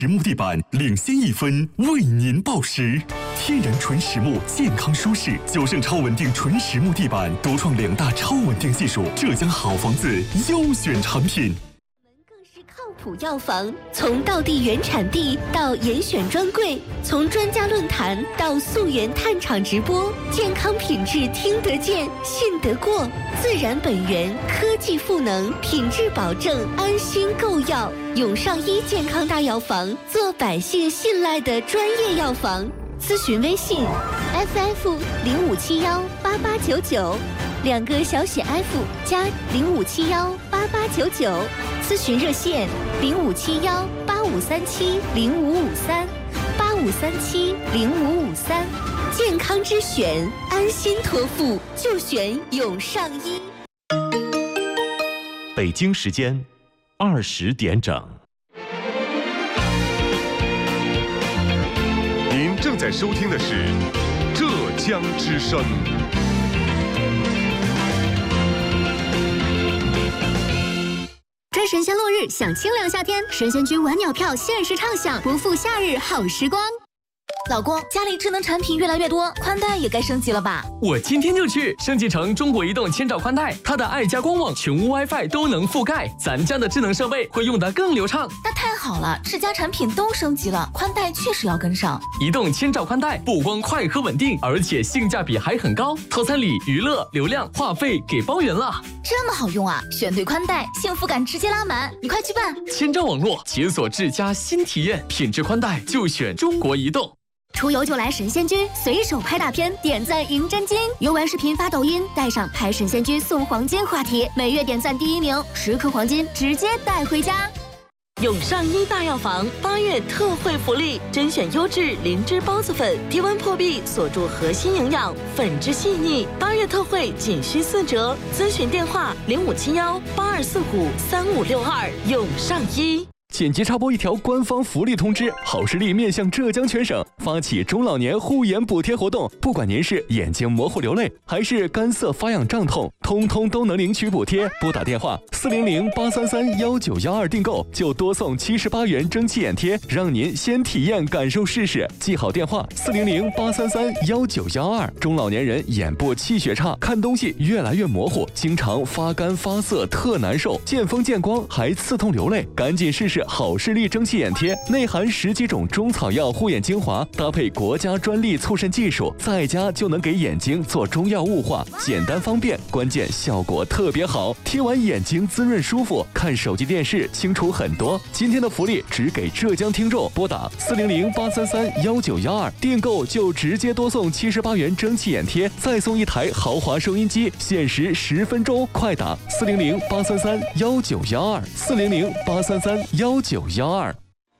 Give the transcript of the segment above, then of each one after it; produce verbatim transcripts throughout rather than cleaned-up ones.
实木地板领先一分，为您报时。天然纯实木，健康舒适，九盛超稳定纯实木地板，独创两大超稳定技术，浙江好房子优选产品。 靠谱药房，从道地原产地到严选专柜，从专家论坛到溯源探厂直播，健康品质听得见、信得过，自然本源，科技赋能，品质保证，安心购药。永上医健康大药房，做百姓信赖的专业药房。咨询微信 F F 零五七幺八八九九，两个小写 F 加零五七幺八八九九。咨询热线零五七幺八五三七零五五三八五三七零五五三。健康之选，安心托付就选永上医。 北京时间二十点整。 您正在收听的是浙江之声。 追神仙落日，享清凉夏天，神仙居晚鸟票限时畅享，不负夏日好时光。 老公，家里智能产品越来越多，宽带也该升级了吧？ 我今天就去升级成中国移动千兆宽带，它的爱家官网、全屋 WiFi 都能覆盖，咱家的智能设备会用得更流畅。 那太好了，智家产品都升级了，宽带确实要跟上。 移动千兆宽带不光快和稳定，而且性价比还很高，套餐里娱乐、流量、话费给包圆了。 这么好用啊！选对宽带，幸福感直接拉满，你快去办！ 千兆网络解锁智家新体验，品质宽带就选中国移动。 出游就来神仙居，随手拍大片，点赞赢真金。游玩视频发抖音，带上拍神仙居送黄金话题，每月点赞第一名，十颗黄金直接带回家。 永上医大药房八月特惠福利，甄选优质灵芝孢子粉，低温破壁，锁住核心营养，粉质细腻。八月特惠仅需四折，咨询电话零五七幺八二四五三五六二。永上医。 紧急插播一条官方福利通知：好视力面向浙江全省发起中老年护眼补贴活动，不管您是眼睛模糊流泪，还是干涩发痒胀痛，通通都能领取补贴。拨打电话四零零八三三幺九幺二订购，就多送七十八元蒸汽眼贴，让您先体验感受试试。记好电话四零零八三三幺九幺二。中老年人眼部气血差，看东西越来越模糊，经常发干发涩，特难受，见风见光还刺痛流泪，赶紧试试好视力蒸汽眼贴，内含十几种中草药护眼精华，搭配国家专利促渗技术，在家就能给眼睛做中药雾化，简单方便，关键效果特别好，贴完眼睛滋润舒服，看手机电视清楚很多。今天的福利只给浙江听众，拨打四零零八三三幺九幺二订购就直接多送七十八元蒸汽眼贴，再送一台豪华收音机，限时十分钟，快打四零零八三三幺九幺二四零零八三三幺九幺二。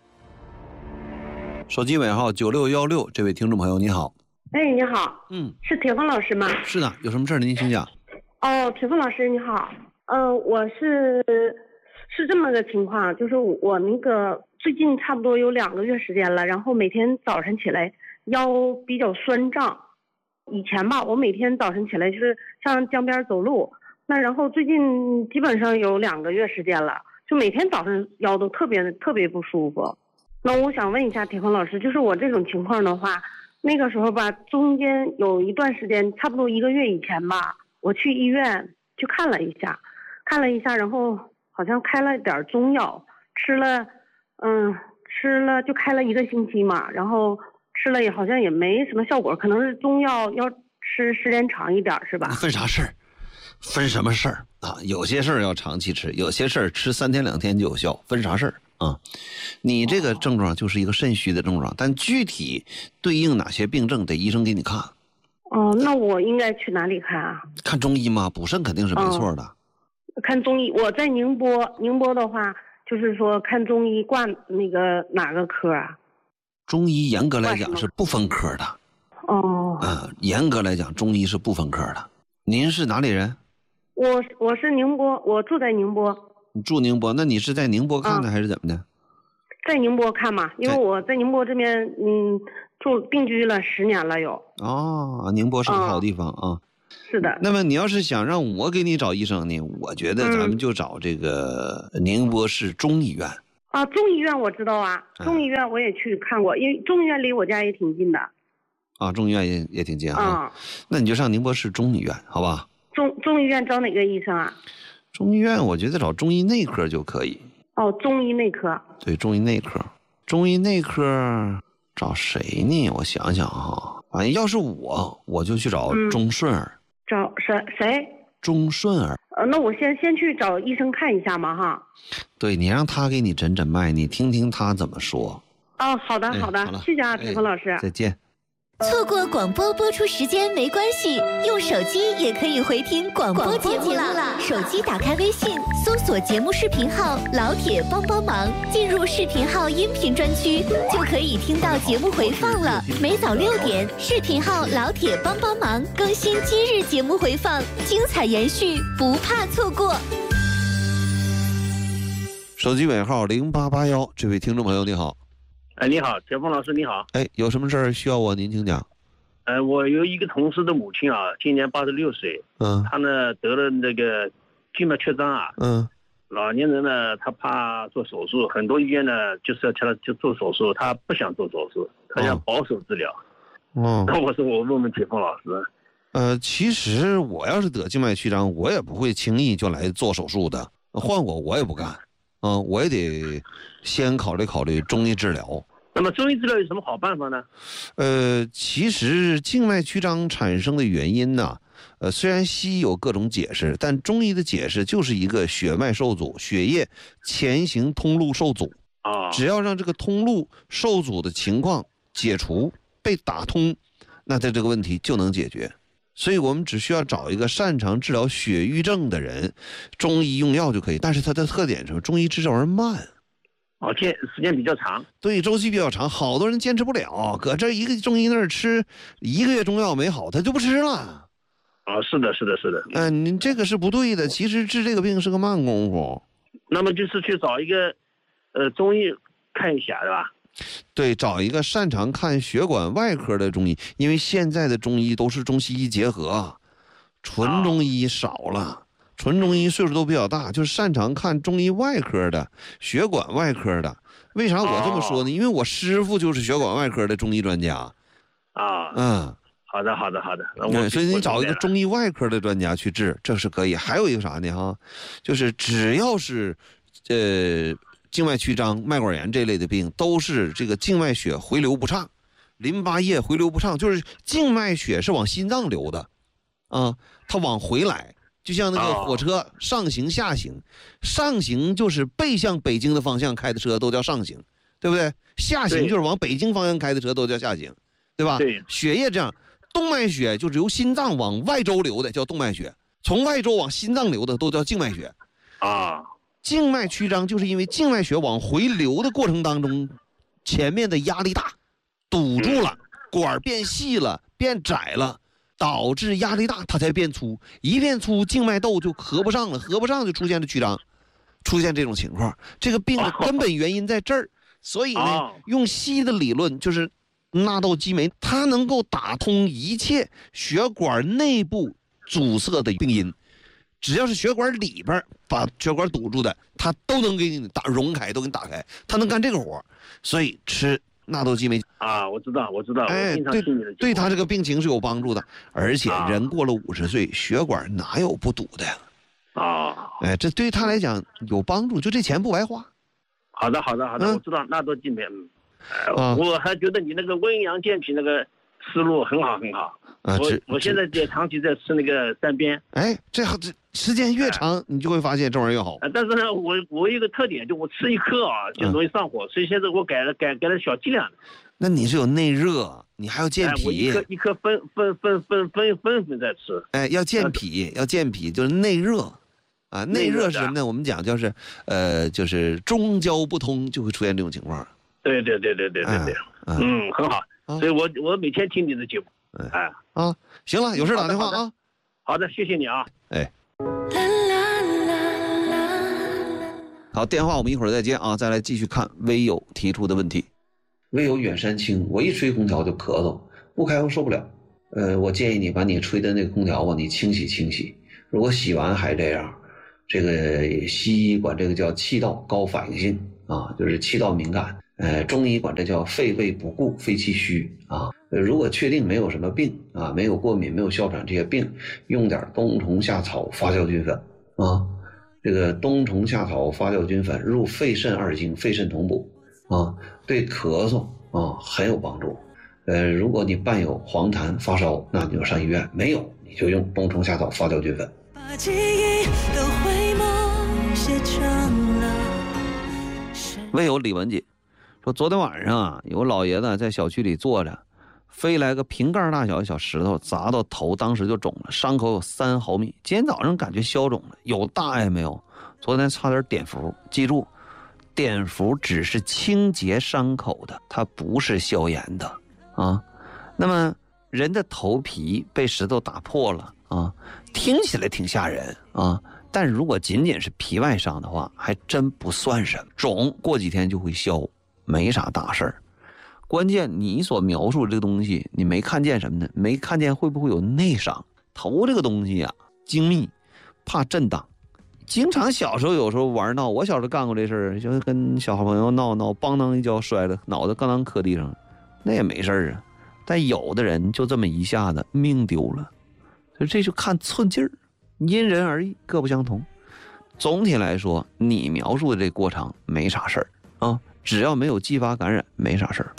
手机尾号九六幺六，这位听众朋友你好。 哎，你好， 嗯， 是铁峰老师吗？ 是的，有什么事儿您请讲。 哦，铁峰老师你好，呃，我是是这么个情况，就是我那个最近差不多有两个月时间了，然后每天早晨起来腰比较酸胀。以前吧，我每天早晨起来就是上江边走路，那然后最近基本上有两个月时间了，就每天早上腰都特别特别不舒服。那我想问一下铁峰老师，就是我这种情况的话，那个时候吧，中间有一段时间，差不多一个月以前吧，我去医院去看了一下，看了一下，然后好像开了点中药，吃了，嗯，吃了就开了一个星期嘛，然后吃了也好像也没什么效果，可能是中药要吃时间长一点，是吧？ 分啥事儿？分什么事儿啊？有些事儿要长期吃，有些事儿吃三天两天就有效，分啥事儿？啊、嗯，你这个症状就是一个肾虚的症状，但具体对应哪些病症得医生给你看。 哦，那我应该去哪里看啊？ 看中医吗？补肾肯定是没错的。 哦、看中医，我在宁波，宁波的话就是说看中医挂那个哪个科啊？ 中医严格来讲是不分科的。 哦。 嗯，严格来讲中医是不分科的。您是哪里人？ 我我是宁波，我住在宁波。 你住宁波，那你是在宁波看的、嗯、还是怎么的？ 在宁波看嘛，因为我在宁波这边嗯住定居了十年了有。 哦，宁波是个好地方、嗯、啊。 是的。 那么你要是想让我给你找医生呢，我觉得咱们就找这个宁波市中医院、 啊，中医院我知道啊，中医院我也去看过，因为中医院离我家也挺近的。 啊，中医院也也挺近啊。 啊， 那你就上宁波市中医院，好吧？ 中中医院找哪个医生啊？ 中医院我觉得找中医内科就可以。 哦，中医内科。对， 中医内科，中医内科找谁呢？我想想哈，反正要是我，我就去找钟顺儿。嗯、 找谁谁？钟顺儿。 呃，那我先先去找医生看一下嘛，哈。 对，你让他给你诊诊脉，你听听他怎么说。 哦，好的好的， 哎、 谢谢啊，陈峰老师、 哎。再见。 错过广播播出时间没关系，用手机也可以回听广播节目了。手机打开微信，搜索节目视频号“老铁帮帮忙”，进入视频号音频专区，就可以听到节目回放了。每早六点，视频号“老铁帮帮忙”更新今日节目回放，精彩延续，不怕错过。 手机尾号零八八幺，这位听众朋友你好。 哎，你好，田峰老师，你好。 哎，有什么事儿需要我？您请讲。 呃，我有一个同事的母亲啊，今年八十六岁。 嗯。 她呢得了那个静脉曲张啊。 嗯。 老年人呢，他怕做手术，很多医院呢就是要叫他就做手术，他不想做手术，他想保守治疗。 哦。 那我说我问问田峰老师。 呃，其实我要是得静脉曲张，我也不会轻易就来做手术的。换我我也不干。嗯，我也得先考虑考虑中医治疗。 那么中医治疗有什么好办法呢？ 呃，其实静脉曲张产生的原因呢，呃，虽然西医有各种解释，但中医的解释就是一个血脉受阻，血液前行通路受阻。 啊， 只要让这个通路受阻的情况解除，被打通，那它这个问题就能解决。所以我们只需要找一个擅长治疗血瘀症的人，中医用药就可以。但是它的特点是什么？中医治这玩意儿慢， 哦，间时间比较长， 对，周期比较长，好多人坚持不了。搁这一个中医那儿吃一个月中药没好，他就不吃了。 哦，是的，是的，是的。 嗯、呃，你这个是不对的。其实治这个病是个慢功夫。 那么就是去找一个，呃，中医看一下，对吧？ 对，找一个擅长看血管外科的中医，因为现在的中医都是中西医结合，纯中医少了，纯中医岁数都比较大，就是擅长看中医外科的、血管外科的。为啥我这么说呢？因为我师傅就是血管外科的中医专家。 啊， 嗯， 好的，好的，好的。 对，所以你找一个中医外科的专家去治，这是可以。还有一个啥呢？哈，就是只要是，呃。静脉曲张、脉管炎这类的病都是这个静脉血回流不畅，淋巴液回流不畅，就是静脉血是往心脏流的，啊，它往回来，就像那个火车上行下行，上行就是背向北京的方向开的车都叫上行，对不对？下行就是往北京方向开的车都叫下行，对吧？ 对。 血液这样，动脉血就是由心脏往外周流的叫动脉血，从外周往心脏流的都叫静脉血， 啊。 静脉曲张就是因为静脉血往回流的过程当中，前面的压力大，堵住了，管变细了，变窄了，导致压力大，它才变粗。一变粗，静脉窦就合不上了，合不上就出现了曲张，出现这种情况。这个病的根本原因在这儿，所以呢，用西医的理论就是纳豆激酶，它能够打通一切血管内部阻塞的病因。只要是血管里边把血管堵住的，它都能给你打溶开，都给你打开，它能干这个活。所以吃纳豆激酶啊，我知道，我知道， 哎，对，对他这个病情是有帮助的。而且人过了五十岁，血管哪有不堵的呀？ 啊， 哎，这对他来讲有帮助，就这钱不白花。 好的，好的，好的，嗯、我知道纳豆激酶。呃啊、我还觉得你那个温阳健脾那个思路很好，很好。 啊， 我我现在也长期在吃那个三边。 哎，这这时间越长，哎、你就会发现这玩意儿越好。 啊、但是呢，我我有一个特点，就我吃一颗啊就容易上火，嗯、所以现在我改了改改了小剂量。 那你是有内热，你还要健脾。 哎、我一颗一颗分分分分分分分在吃。 哎，要健脾，要健脾，就是内热。啊，内热是什么呢？我们讲就是呃，就是中焦不通，就会出现这种情况。 对对对对对对对，哎、嗯，很好。啊、所以我我每天听你的节目。哎啊，行了，有事打电话啊。 好的，谢谢你啊。 哎，好，电话我们一会儿再接啊，再来继续看微友提出的问题。微友远山青，我一吹空调就咳嗽，不开我受不了。呃，我建议你把你吹的那个空调啊，你清洗清洗。如果洗完还这样，这个西医管这个叫气道高反应性啊，就是气道敏感。呃，中医管这叫肺胃不固、肺气虚啊。如果确定没有什么病啊，没有过敏、没有哮喘这些病，用点冬虫夏草发酵菌粉啊。这个冬虫夏草发酵菌粉入肺肾二经、肺肾同补啊，对咳嗽啊很有帮助。呃，如果你伴有黄痰、发烧，那你就上医院；没有，你就用冬虫夏草发酵菌粉。把记忆都回眸写成了。魏友李文姐说，昨天晚上啊，有个老爷子在小区里坐着，飞来个瓶盖大小的小石头砸到头，当时就肿了，伤口有三毫米。今天早上感觉消肿了，有大碍没有？昨天差点碘伏，记住，碘伏只是清洁伤口的，它不是消炎的啊。那么人的头皮被石头打破了啊，听起来挺吓人啊，但如果仅仅是皮外伤的话，还真不算什么，肿过几天就会消，没啥大事儿。关键你所描述的这个东西，你没看见什么呢？没看见会不会有内伤？头这个东西啊，精密，怕震荡。经常小时候有时候玩闹，我小时候干过这事儿，就跟小朋友闹闹，邦当一跤摔了，脑袋刚刚磕地上，那也没事儿啊。但有的人就这么一下子命丢了，所以这就看寸劲儿，因人而异，各不相同。总体来说，你描述的这过程没啥事儿啊，只要没有继发感染，没啥事儿。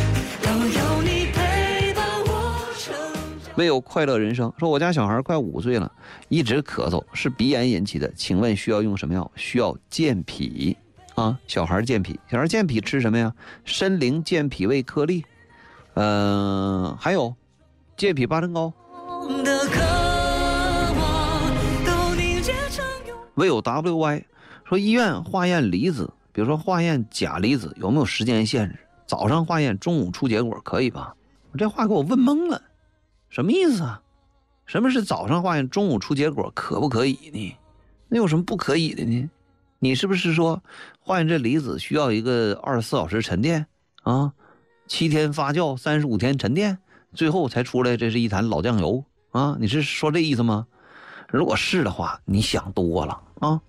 唯有快乐人生说，我家小孩快五岁了，一直咳嗽，是鼻炎引起的，请问需要用什么药？需要健脾啊，小孩健脾，小孩健脾吃什么呀？参苓健脾胃颗粒，嗯、呃，还有健脾八珍膏。唯有 W Y 说，医院化验离子，比如说化验钾离子有没有时间限制？早上化验，中午出结果，可以吧？我这话给我问懵了。什么意思啊？什么是早上化验中午出结果，可不可以呢？那有什么不可以的呢？你是不是说化验这离子需要一个二十四小时沉淀啊，七天发酵，三十五天沉淀，最后才出来这是一坛老酱油啊？你是说这意思吗？如果是的话，你想多了啊。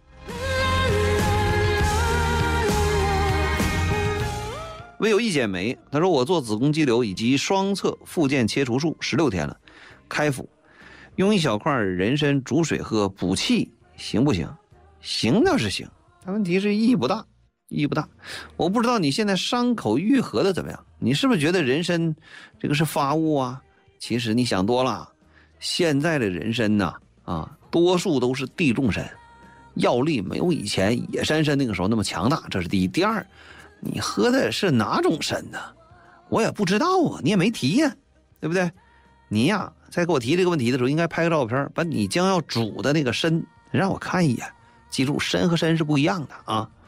唯有一剪梅，他说我做子宫肌瘤以及双侧附件切除术十六天了，开腹，用一小块人参煮水喝补气行不行？行倒是行，但问题是意义不大，意义不大。我不知道你现在伤口愈合的怎么样？你是不是觉得人参这个是发物啊？其实你想多了，现在的人参呐啊，多数都是地种参，药力没有以前野山参那个时候那么强大，这是第一。第二，你喝的是哪种参呢？我也不知道啊，你也没提呀，对不对？你呀，在给我提这个问题的时候，应该拍个照片，把你将要煮的那个参让我看一眼。记住，参和参是不一样的啊。